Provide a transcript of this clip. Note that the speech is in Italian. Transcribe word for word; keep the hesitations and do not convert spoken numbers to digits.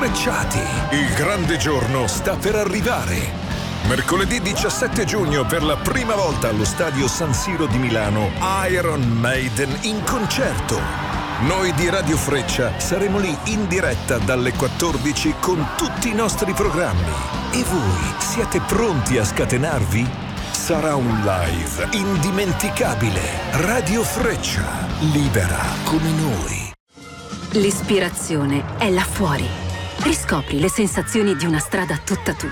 Sfrecciati. Il grande giorno sta per arrivare. Mercoledì diciassette giugno, per la prima volta allo stadio San Siro di Milano, Iron Maiden in concerto. Noi di Radio Freccia saremo lì in diretta dalle quattordici con tutti i nostri programmi. E voi siete pronti a scatenarvi? Sarà un live indimenticabile. Radio Freccia, libera come noi. L'ispirazione è là fuori. Riscopri le sensazioni di una strada tutta tua.